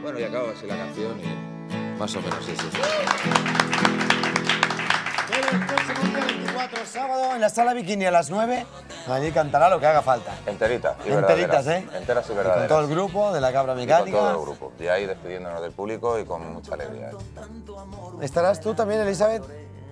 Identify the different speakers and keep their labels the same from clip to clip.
Speaker 1: Bueno, y acaba así la canción y más o menos eso.
Speaker 2: El próximo día 24, sábado, en la Sala Bikini a las 9, allí cantará lo que haga falta.
Speaker 3: Enterita y
Speaker 2: Enteritas,
Speaker 3: verdaderas. Enteras y
Speaker 2: Y
Speaker 3: verdaderas.
Speaker 2: con todo el grupo de la Cabra
Speaker 3: Y
Speaker 2: Mecánica.
Speaker 3: con todo el grupo. Y ahí despidiéndonos del público y con mucha alegría.
Speaker 2: ¿Estarás tú también, Elizabeth?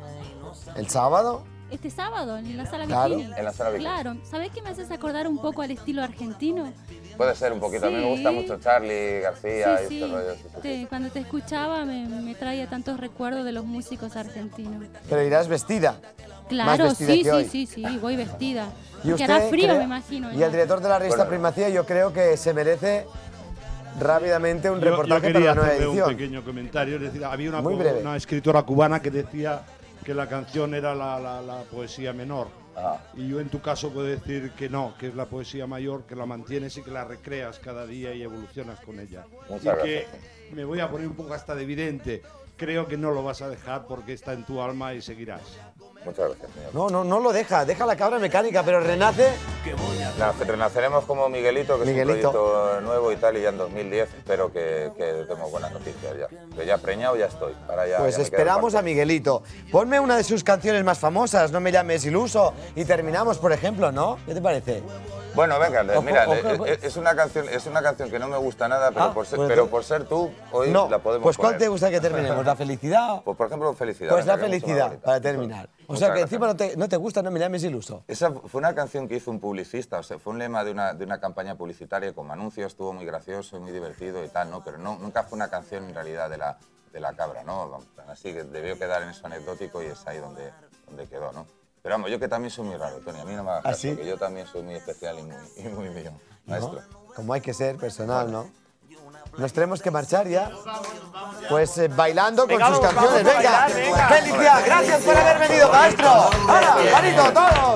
Speaker 2: ¿El sábado?
Speaker 4: Este sábado, en la Sala
Speaker 2: Claro.
Speaker 4: Bikini.
Speaker 3: En la Sala Bikini.
Speaker 4: Claro. ¿Sabés qué me haces acordar un poco al estilo argentino?
Speaker 3: Puede ser un poquito. A mí me gusta
Speaker 4: Sí.
Speaker 3: mucho Charlie García y
Speaker 4: Sí,
Speaker 3: este rollo.
Speaker 4: sí. Cuando te escuchaba me traía tantos recuerdos de los músicos argentinos.
Speaker 2: Pero irás vestida. Más
Speaker 4: Claro,
Speaker 2: vestida
Speaker 4: sí,
Speaker 2: que hoy.
Speaker 4: sí, voy vestida.
Speaker 2: ¿Y
Speaker 4: Porque hará
Speaker 2: usted
Speaker 4: frío,
Speaker 2: cree-
Speaker 4: me imagino.
Speaker 2: Y
Speaker 4: ya.
Speaker 2: el director de la revista
Speaker 3: Bueno.
Speaker 2: Primacía, yo creo que se merece rápidamente un
Speaker 5: Yo
Speaker 2: reportaje para
Speaker 5: quería
Speaker 2: la nueva
Speaker 5: hacerle un
Speaker 2: edición.
Speaker 5: pequeño comentario. Es decir, había
Speaker 2: Muy breve.
Speaker 5: una escritora cubana que decía que la canción era la poesía menor.
Speaker 3: Ah.
Speaker 5: Y yo en tu caso puedo decir que no, que es la poesía mayor, que la mantienes y que la recreas cada día y evolucionas con ella.
Speaker 3: Muchas
Speaker 5: y que
Speaker 3: gracias.
Speaker 5: me voy a poner un poco hasta de evidente. Creo que no lo vas a dejar porque está en tu alma y seguirás.
Speaker 3: Muchas gracias, señor.
Speaker 2: No lo deja la Cabra Mecánica, pero renace.
Speaker 3: Renaceremos como Miguelito, que
Speaker 2: Miguelito.
Speaker 3: es un proyecto nuevo y tal, y ya en 2010 espero que demos buenas noticias ya. Que ya preñado ya estoy. Ahora ya,
Speaker 2: Pues
Speaker 3: ya me queda
Speaker 2: esperamos
Speaker 3: el
Speaker 2: a Miguelito. Ponme una de sus canciones más famosas, No me llames iluso, y terminamos, por ejemplo, ¿no? ¿Qué te parece?
Speaker 3: Bueno, venga,
Speaker 2: Ojo,
Speaker 3: mira,
Speaker 2: ojo.
Speaker 3: es una canción que no me gusta nada, pero,
Speaker 2: Ah,
Speaker 3: por, ser,
Speaker 2: pues
Speaker 3: pero
Speaker 2: tú-
Speaker 3: por ser tú, hoy
Speaker 2: No,
Speaker 3: la podemos
Speaker 2: pues ¿cuál
Speaker 3: poner.
Speaker 2: te gusta que terminemos? ¿La felicidad?
Speaker 3: Pues por ejemplo, felicidad.
Speaker 2: Pues la
Speaker 3: venga, que es mucho más
Speaker 2: felicidad,
Speaker 3: bonita.
Speaker 2: para terminar. O
Speaker 3: Muchas
Speaker 2: sea que
Speaker 3: gracias.
Speaker 2: encima no te gusta, No me llames iluso.
Speaker 3: Esa fue una canción que hizo un publicista, o sea, fue un lema de una campaña publicitaria con anuncios, estuvo muy gracioso y muy divertido y tal, ¿no? Pero nunca fue una canción en realidad de la Cabra, ¿no? Así que debió quedar en eso anecdótico y es ahí donde quedó, ¿no? Pero vamos, yo que también soy muy raro, Tony, a mí no me hagas
Speaker 2: ¿Ah,
Speaker 3: caso,
Speaker 2: sí?
Speaker 3: que yo también soy muy especial y muy mío, maestro.
Speaker 2: ¿No? Como hay que ser, personal, ¿no? Nos tenemos que marchar ya. Pues bailando con sus canciones. Venga, felicidad. Gracias por haber venido, maestro. ¡Hala, Juanito, todos!